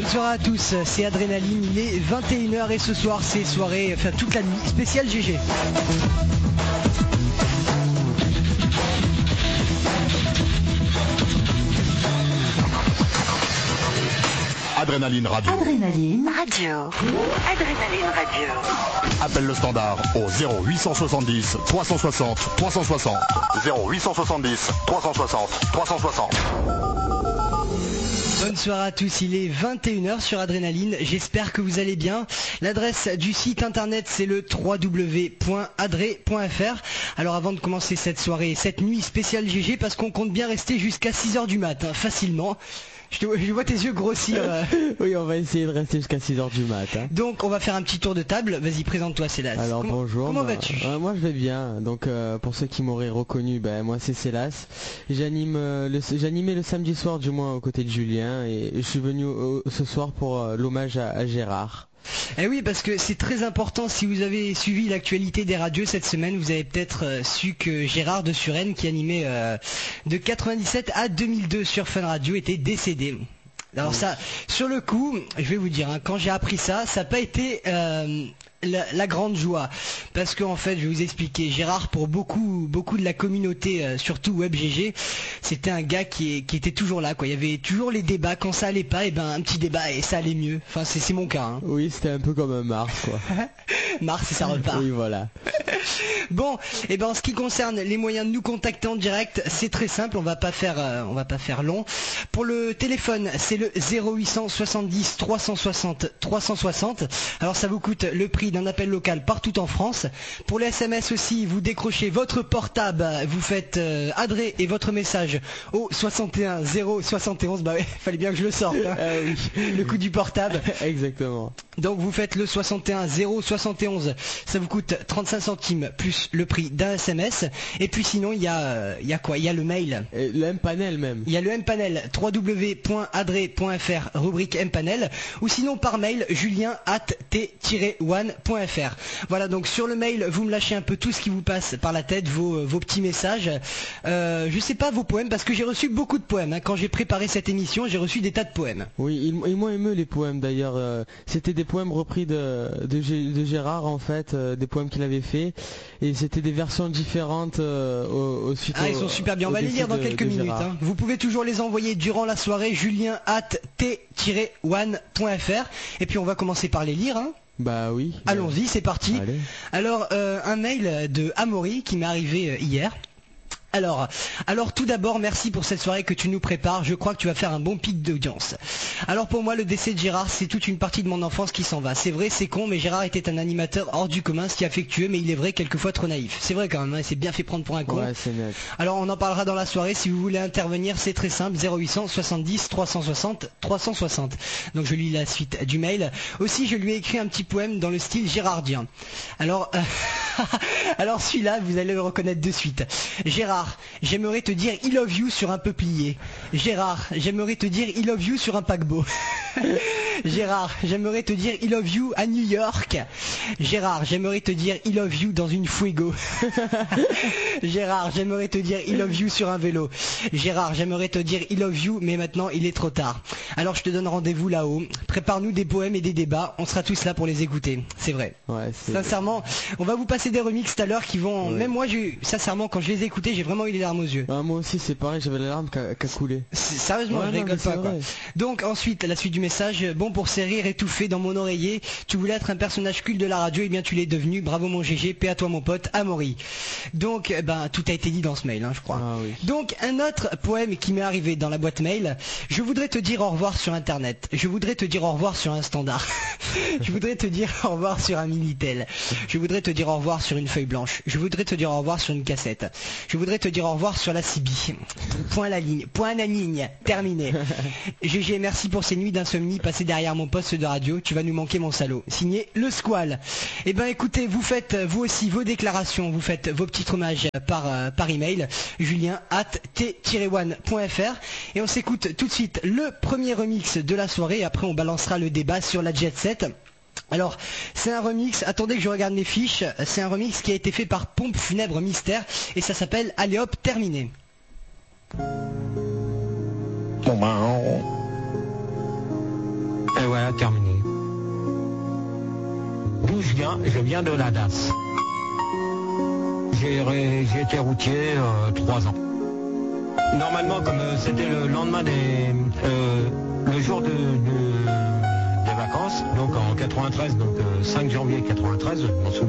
Bonsoir à tous, c'est Adrénaline, il est 21h et ce soir c'est soirée, enfin toute la nuit, spéciale GG. Adrénaline Radio. Adrénaline Radio. Adrénaline Radio. Appelle le standard au 0870 360 360. 0870 360 360. Bonsoir à tous, il est 21h sur Adrénaline, j'espère que vous allez bien. L'adresse du site internet c'est le www.adré.fr. Alors avant de commencer cette soirée, cette nuit spéciale GG, parce qu'on compte bien rester jusqu'à 6h du matin, facilement. Je vois tes yeux grossir. Oui, on va essayer de rester jusqu'à 6h du mat. Donc on va faire un petit tour de table. Vas-y, présente-toi, Célas. Alors bonjour. Comment vas-tu? Moi je vais bien. Donc pour ceux qui m'auraient reconnu, moi c'est Célas. J'animais le samedi soir du mois aux côtés de Julien et je suis venu ce soir pour l'hommage à Gérard. Eh oui, parce que c'est très important. Si vous avez suivi l'actualité des radios cette semaine, vous avez peut-être su que Gérard de Suresnes, qui animait de 97 à 2002 sur Fun Radio, était décédé. Alors ça, sur le coup, je vais vous dire, quand j'ai appris ça n'a pas été la grande joie, parce qu'en fait, je vais vous expliquer, Gérard, pour beaucoup de la communauté, surtout WebGG, c'était un gars qui était toujours là, quoi. Il y avait toujours les débats, quand ça allait pas, un petit débat et ça allait mieux. Enfin, c'est mon cas. Oui, c'était un peu comme un Mars, quoi. Mars et ça repart. Oui, voilà. Bon, en ce qui concerne les moyens de nous contacter en direct, c'est très simple, on va pas faire long. Pour le téléphone, c'est le 0870 360 360. Alors ça vous coûte le prix d'un appel local partout en France. Pour les SMS aussi, vous décrochez votre portable, vous faites Adré et votre message au 61 071. Bah ouais, fallait bien que je le sorte. Oui. Le coup du portable. Exactement. Donc vous faites le 61 071, ça vous coûte 35 centimes plus le prix d'un SMS. Et puis sinon il y a quoi? Il y a le mail. Et le M-Panel même. Il y a le M-Panel, www.adré.fr, rubrique M-Panel. Ou sinon par mail, julien@t-one.fr. Voilà, donc sur le mail, vous me lâchez un peu tout ce qui vous passe par la tête, vos petits messages. Je sais pas vos poèmes, parce que j'ai reçu beaucoup de poèmes. Quand j'ai préparé cette émission, j'ai reçu des tas de poèmes. Oui, ils m'ont ému les poèmes d'ailleurs. C'était des poèmes repris de Gérard en fait, des poèmes qu'il avait fait. Et c'était des versions différentes suite ils sont super bien, on va les lire dans quelques minutes. Vous pouvez toujours les envoyer durant la soirée, julien@t-one.fr. Et puis on va commencer par les lire. Bah oui. Allons-y, c'est parti. Allez. Alors, un mail de Amaury qui m'est arrivé hier. Alors tout d'abord, merci pour cette soirée que tu nous prépares, je crois que tu vas faire un bon pic d'audience. Alors pour moi, le décès de Gérard, c'est toute une partie de mon enfance qui s'en va. C'est vrai, c'est con, mais Gérard était un animateur hors du commun, si affectueux, mais il est vrai quelquefois trop naïf. C'est vrai quand même, il s'est bien fait prendre pour un con. Ouais, c'est net. Alors on en parlera dans la soirée, si vous voulez intervenir, c'est très simple, 0870 360 360. Donc je lis la suite du mail. Aussi, je lui ai écrit un petit poème dans le style gérardien. Alors, alors celui-là, vous allez le reconnaître de suite. Gérard, j'aimerais te dire I love you sur un peuplier. Gérard, j'aimerais te dire I love you sur un paquebot. Gérard, j'aimerais te dire I love you à New York. Gérard, j'aimerais te dire I love you dans une Fuego. Gérard, j'aimerais te dire I love you sur un vélo. Gérard, j'aimerais te dire I love you, mais maintenant il est trop tard. Alors je te donne rendez-vous là-haut. Prépare-nous des poèmes et des débats, on sera tous là pour les écouter. C'est vrai. Ouais, sincèrement, on va vous passer des remixes tout à l'heure qui vont... Ouais. Même moi, sincèrement, quand je les ai écoutés, j'ai vraiment eu les larmes aux yeux. Moi aussi c'est pareil, j'avais les larmes qui a coulé. Sérieusement, Ouais, je rigole pas quoi. Donc ensuite, la suite du message, bon pour ces rires étouffés dans mon oreiller, tu voulais être un personnage culte de la radio, et bien tu l'es devenu, bravo mon GG, paix à toi mon pote, Amaury. Donc tout a été dit dans ce mail, je crois. Ah, oui. Donc un autre poème qui m'est arrivé dans la boîte mail, je voudrais te dire au revoir sur internet, je voudrais te dire au revoir sur un standard, je voudrais te dire au revoir sur un Minitel, je voudrais te dire au revoir sur une feuille blanche, je voudrais te dire au revoir sur une cassette, je voudrais te dire au revoir sur la CB. Point la ligne, terminé. GG, merci pour ces nuits d'insomnie passées derrière mon poste de radio, tu vas nous manquer mon salaud. Signé le Squall. Eh ben écoutez, vous faites vous aussi vos déclarations, vous faites vos petits hommages par email, julien@t-one.fr, et on s'écoute tout de suite le premier remix de la soirée, après on balancera le débat sur la Jet Set. Alors, c'est un remix, attendez que je regarde mes fiches, c'est un remix qui a été fait par Pompe Funèbre Mystère, et ça s'appelle Allez hop, terminé. a terminé. D'où je viens de la DAS. J'ai été routier 3 ans. Normalement, comme c'était le lendemain le jour des vacances, donc en 93, donc 5 janvier 93, je m'en souviens.